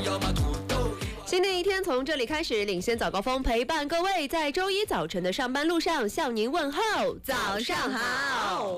新的一天从这里开始，领先早高峰陪伴各位在周一早晨的上班路上向您问候，早上好。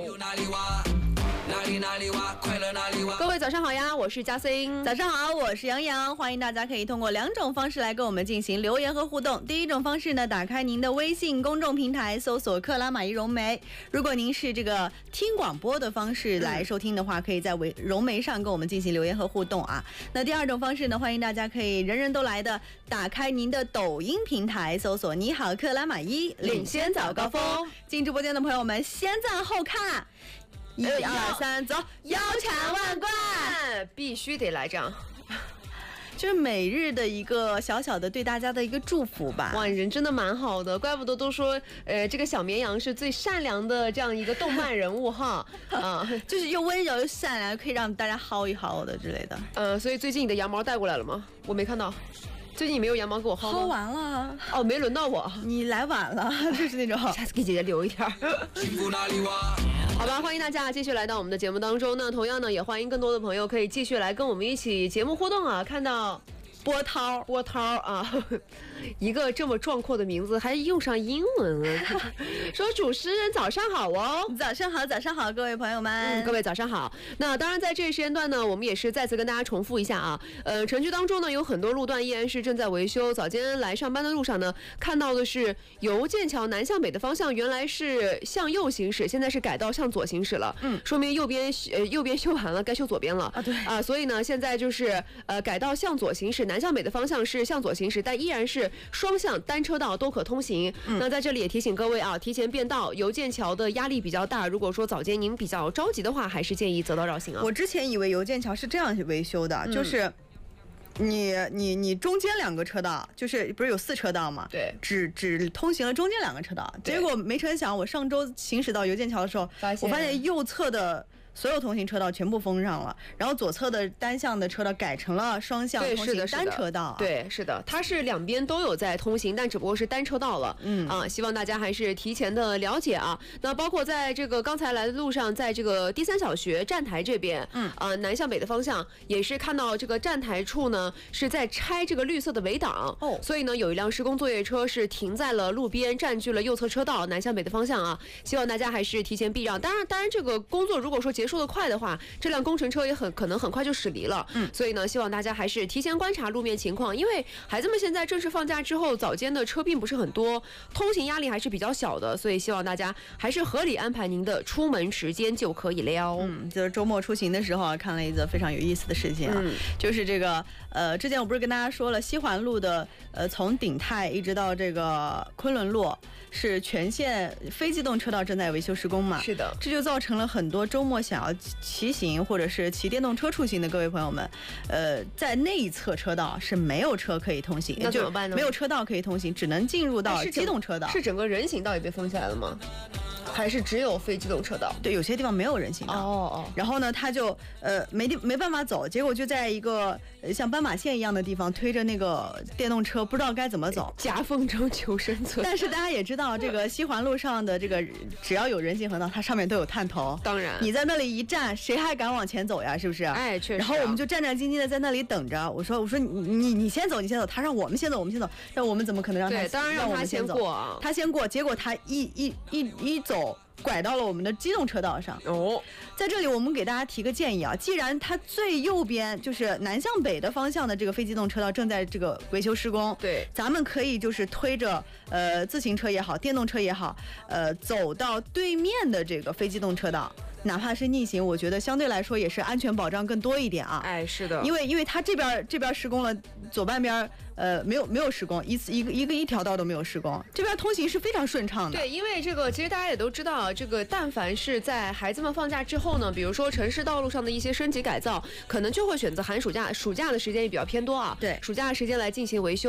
各位早上好呀，我是嘉欣。 早上好，我是杨洋。欢迎大家可以通过2种方式来跟我们进行留言和互动。第一种方式呢，打开您的微信公众平台，搜索克拉玛依融媒。如果您是这个听广播的方式来收听的话，可以在融媒上跟我们进行留言和互动啊。那第二种方式呢，欢迎大家可以人人都来的打开您的抖音平台，搜索你好克拉玛依，领先早高峰。进直播间的朋友们，先赞后看。1、2、3，走！腰缠万贯， 必须得来这样， 就是每日的一个小小的对大家的一个祝福吧。 哇，人真的蛮好的，怪不得都说，这个小绵羊是最善良的这样一个动漫人物哈， 就是又温柔又善良，可以让大家薅一薅的之类的。 所以最近你的羊毛带过来了吗？我没看到。最近你没有羊毛给我薅吗？ 薅完了。 哦，没轮到我， 你来晚了，就是那种。 下次给姐姐留一点。好吧，欢迎大家继续来到我们的节目当中。那同样呢，也欢迎更多的朋友可以继续来跟我们一起节目互动啊。看到波涛啊，一个这么壮阔的名字还用上英文啊！说主持人早上好哦， 早上好，早上好，各位朋友们， 各位早上好。那当然，在这一时间段呢，我们也是再次跟大家重复一下啊，城区当中呢有很多路段依然是正在维修。早间来上班的路上呢，看到的是邮件桥南向北的方向原来是向右行驶，现在是改道向左行驶了。说明右边修完了，该修左边了啊。对啊，所以呢，现在就是改道向左行驶。南向北的方向是向左行驶，但依然是双向单车道都可通行。那在这里也提醒各位啊，提前变道，邮件桥的压力比较大。如果说早间您比较着急的话，还是建议择道绕行啊。 我之前以为邮件桥是这样维修的，就是你中间2个车道，就是不是有4车道吗？ 对， 只通行了中间2个车道。结果没成想，我上周行驶到邮件桥的时候，我发现右侧的所有通行车道全部封上了，然后左侧的单向的车道改成了双向通行单车道。 对，是的，它是两边都有在通行，但只不过是单车道了。希望大家还是提前的了解啊。那包括在这个刚才来的路上，在这个第3小学站台这边，南向北的方向也是看到这个站台处呢是在拆这个绿色的围挡。所以呢有一辆施工作业车是停在了路边，占据了右侧车道南向北的方向啊。希望大家还是提前避让。当然这个工作如果说结束的快的话，这辆工程车也可能很快就驶离了。所以呢，希望大家还是提前观察路面情况，因为孩子们现在正式放假之后，早间的车并不是很多，通行压力还是比较小的，所以希望大家还是合理安排您的出门时间就可以了。 就是周末出行的时候啊，看了一则非常有意思的事情啊，就是这个之前我不是跟大家说了，西环路的从鼎泰一直到这个昆仑路是全线非机动车道正在维修施工嘛？是的，这就造成了很多周末想要骑行或者是骑电动车出行的各位朋友们，在那一侧车道是没有车可以通行， 那怎么办呢？ 没有车道可以通行，只能进入到机动车道。 是整个人行道也被封下来了吗？还是只有非机动车道？ 对，有些地方没有人行道。然后呢，他就没办法走，结果就在一个像斑马线一样的地方推着那个电动车，不知道该怎么走， 夹缝中求生存。 但是大家也知道，这个西环路上的这个只要有人行横道，它上面都有探头。 当然， 你在那里一站，谁还敢往前走呀？是不是？ 哎，确实。 然后我们就战战兢兢的在那里等着。我说你先走，你先走。他让我们先走，但我们怎么可能让他？ 对，当然让他先过啊。 他先过，结果他一走，拐到了我们的机动车道上。在这里我们给大家提个建议啊，既然它最右边就是南向北的方向的这个非机动车道正在这个维修施工，对，咱们可以就是推着自行车也好，电动车也好，走到对面的这个非机动车道，哪怕是逆行，我觉得相对来说也是安全保障更多一点啊。 哎，是的， 因为它这边施工了，左半边没有施工，一条道都没有施工，这边通行是非常顺畅的。 对，因为这个其实大家也都知道，这个但凡是在孩子们放假之后呢，比如说城市道路上的一些升级改造，可能就会选择寒暑假的时间也比较偏多啊。对，暑假的时间来进行维修。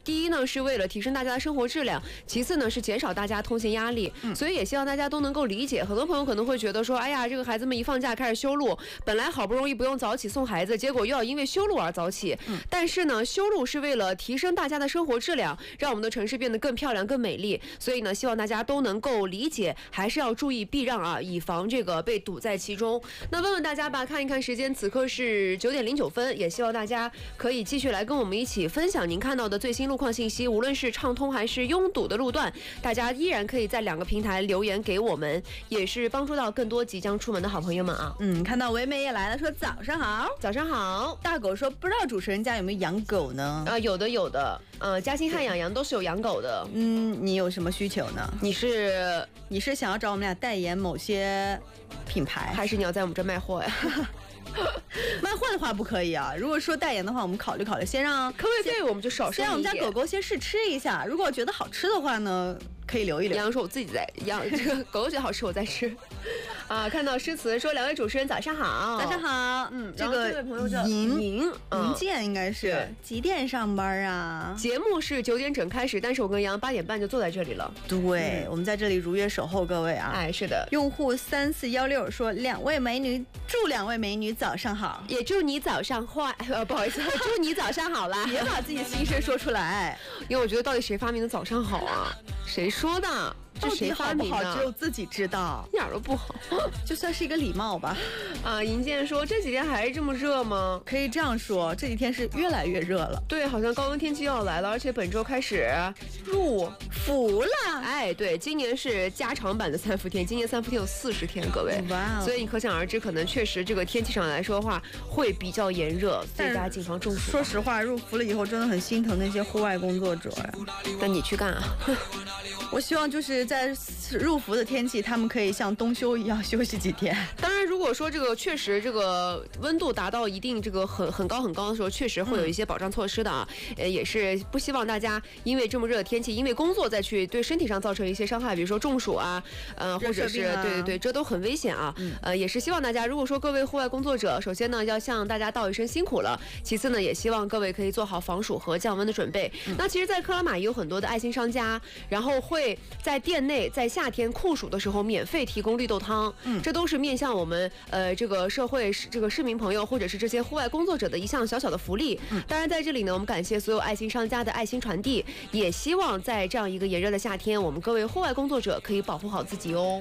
第一呢是为了提升大家的生活质量，其次呢是减少大家通行压力，所以也希望大家都能够理解。很多朋友可能会觉得说，哎呀，这个孩子们一放假开始修路，本来好不容易不用早起送孩子，结果又要因为修路而早起。但是呢，修路是为了提升大家的生活质量，让我们的城市变得更漂亮、更美丽。所以呢，希望大家都能够理解，还是要注意避让啊，以防这个被堵在其中。那问问大家吧，看一看时间，此刻是9点09分，也希望大家可以继续来跟我们一起分享您看到的最新路况信息，无论是畅通还是拥堵的路段，大家依然可以在2个平台留言给我们，也是帮助到更多即将出门的好朋友们啊。 看到唯美也来了，说早上好。 早上好。 大狗说不知道主持人家有没有养狗呢？ 有的。嘉兴汉养羊都是有养狗的。 你有什么需求呢？ 你是想要找我们俩代言某些品牌， 还是你要在我们这卖货呀？ 卖货的话不可以啊。如果说代言的话，我们考虑考虑，先让可不可以我们就少先让我们家狗狗先试吃一下，如果觉得好吃的话呢，可以留一留。 羊说我自己在养，这个狗狗觉得好吃我再吃。看到诗词说2位主持人早上好。 早上好。 这位朋友叫银健，应该是几点上班啊？ 节目是9点整开始，但是我跟杨8点半就坐在这里了。 对，我们在这里如约守候各位啊。 哎，是的。 用户3416说2位美女，祝2位美女早上好， 也祝你早上坏。不好意思，祝你早上好啦。 别把自己的心声说出来， 因为我觉得到底谁发明的早上好啊？谁说的？这谁发明的？ 好不好只有自己知道， 一点都不好， 就算是一个礼貌吧。 银健说这几天还是这么热吗？ 可以这样说，这几天是越来越热了。 对，好像高温天气要来了，而且本周开始入伏了。 哎，对，今年是加长版的3伏天，今年3伏天有40天，各位。 哇！ 所以你可想而知，可能确实这个天气上来说的话，会比较炎热，所以大家谨防中暑。 说实话，入伏了以后真的很心疼那些户外工作者呀。 那你去干啊！ 我希望就是在入伏的天气，他们可以像冬休一样休息几天。 当然，如果说这个确实这个温度达到一定这个很高的时候，确实会有一些保障措施的啊。也是不希望大家因为这么热的天气，因为工作再去对身体上造成一些伤害，比如说中暑啊，或者是对，这都很危险啊。也是希望大家，如果说各位户外工作者，首先呢要向大家道一声辛苦了，其次呢也希望各位可以做好防暑和降温的准备。那其实，在克拉玛依有很多的爱心商家，然后会在店内在夏天酷暑的时候免费提供绿豆汤，这都是面向我们这个社会这个市民朋友或者是这些户外工作者的一项小小的福利。当然在这里呢，我们感谢所有爱心商家的爱心传递，也希望在这样一个炎热的夏天，我们各位户外工作者可以保护好自己哦。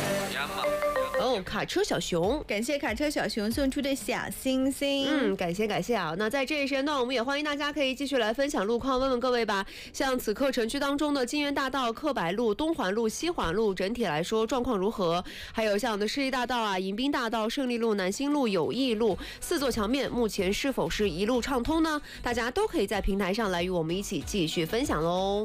卡车小熊， 感谢卡车小熊送出的小星星。 感谢啊。那在这一时间段，我们也欢迎大家可以继续来分享路况，问问各位吧。像此刻城区当中的金源大道、克白路、东环路、西环路，整体来说状况如何？还有像我们的世纪大道啊、迎宾大道、胜利路、南新路、友谊路4座桥面，目前是否是一路畅通呢？大家都可以在平台上来与我们一起继续分享喽。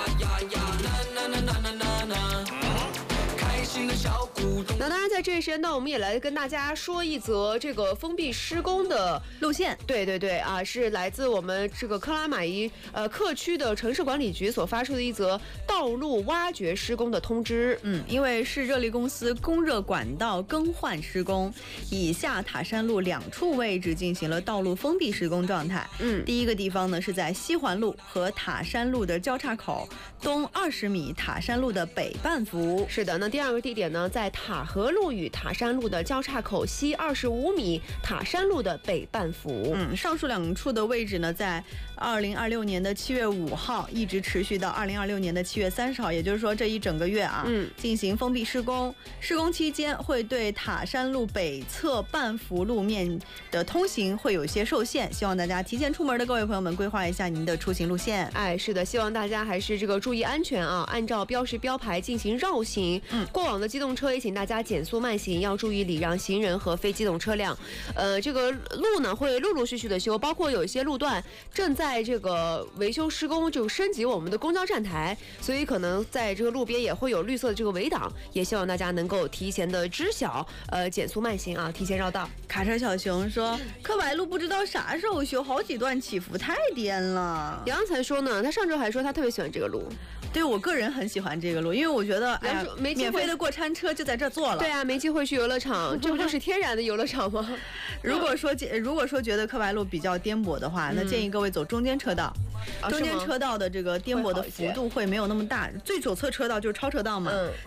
那当然，在这一时间段，我们也来跟大家说一则这个封闭施工的路线。 对啊，是来自我们这个克拉玛依客区的城市管理局所发出的一则道路挖掘施工的通知。 因为是热力公司供热管道更换施工，以下塔山路2处位置进行了道路封闭施工状态。第一个地方呢是在西环路和塔山路的交叉口东20米塔山路的北半幅。 是的，那第二个地点呢，在塔河路与塔山路的交叉口西25米塔山路的北半幅。 上述2处的位置呢，在2026年的7月5号一直持续到2026年的7月30号，也就是说这一整个月啊，进行封闭施工。施工期间会对塔山路北侧半幅路面的通行会有一些受限，希望大家提前出门的各位朋友们规划一下您的出行路线。 哎，是的，希望大家还是这个注意安全啊，按照标识标牌进行绕行。过往的机动车也请大家减速慢行，要注意礼让行人和非机动车辆。这个路呢会陆续的修，包括有一些路段正在这个维修施工，就升级我们的公交站台，所以可能在这个路边也会有绿色的这个围挡，也希望大家能够提前的知晓，减速慢行啊，提前绕道。 卡车小熊说，克白路不知道啥时候修，好几段起伏太颠了。 杨才说呢，他上周还说他特别喜欢这个路。 对，我个人很喜欢这个路，因为我觉得免费的过山车就在在这坐了。 对啊，没机会去游乐场，这不就是天然的游乐场吗？ 如果说觉得科白路比较颠簸的话，那建议各位走中间车道。中间车道的这个颠簸的幅度会没有那么大，最左侧车道就是超车道嘛，